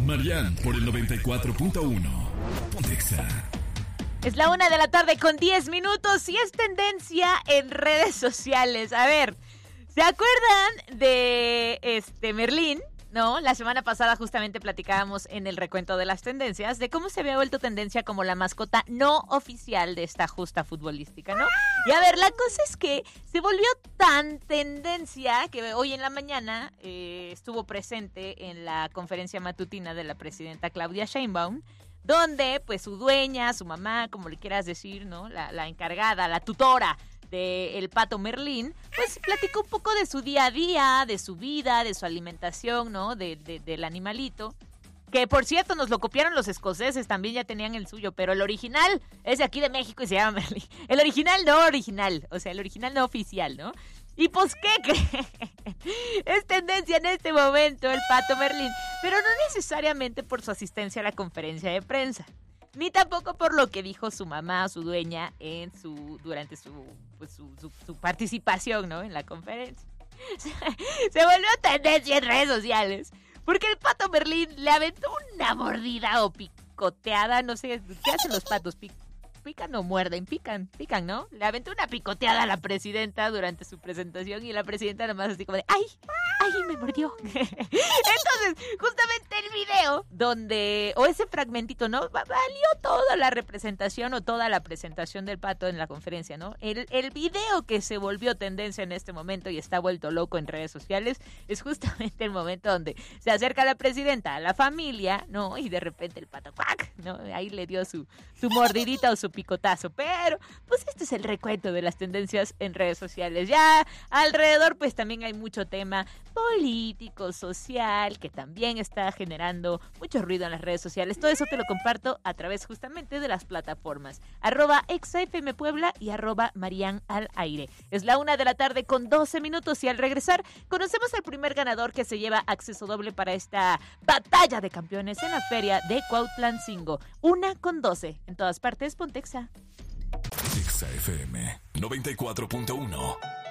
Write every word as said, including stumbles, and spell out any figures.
Marian por el noventa y cuatro punto uno. Pontexa. Es la una de la tarde con diez minutos y es tendencia en redes sociales. A ver, ¿se acuerdan de este Merlín? No, la semana pasada justamente platicábamos en el recuento de las tendencias de cómo se había vuelto tendencia como la mascota no oficial de esta justa futbolística, ¿no? Y a ver, la cosa es que se volvió tan tendencia que hoy en la mañana eh, estuvo presente en la conferencia matutina de la presidenta Claudia Sheinbaum, donde pues su dueña, su mamá, como le quieras decir, ¿no? La, la encargada, la tutora del pato Merlín, pues platicó un poco de su día a día, de su vida, de su alimentación, ¿no? De, de, del animalito. Que por cierto nos lo copiaron los escoceses, también ya tenían el suyo, pero el original es de aquí de México y se llama Merlín. El original no original, o sea, el original no oficial, ¿no? Y pues, ¿qué creen? Es tendencia en este momento el pato Merlín, pero no necesariamente por su asistencia a la conferencia de prensa, ni tampoco por lo que dijo su mamá, su dueña, en su durante su, pues, su, su, su participación, ¿no? En la conferencia. Se volvió tendencia en redes sociales porque el pato Merlín le aventó una mordida o picoteada, no sé, ¿qué hacen los patos? Pic pican o muerden, pican, pican, ¿no? Le aventó una picoteada a la presidenta durante su presentación y la presidenta nomás así como de ¡ay! ¡Ay, me mordió! Entonces, justamente el video donde, o ese fragmentito, ¿no? Valió toda la representación o toda la presentación del pato en la conferencia, ¿no? El, el video que se volvió tendencia en este momento y está vuelto loco en redes sociales es justamente el momento donde se acerca la presidenta a la familia, ¿no? Y de repente el pato ¡cuac! ¿No? Ahí le dio su, su mordidita o su picotazo, pero pues este es el recuento de las tendencias en redes sociales. Ya alrededor pues también hay mucho tema político, social, que también está generando mucho ruido en las redes sociales. Todo eso te lo comparto a través justamente de las plataformas arroba exafm Puebla y arroba Marian al aire. Es la una de la tarde con doce minutos y al regresar conocemos al primer ganador que se lleva acceso doble para esta batalla de campeones en la feria de Cuautlancingo. Una con doce. En todas partes, Pontexa. Pontexa F M noventa y cuatro punto uno.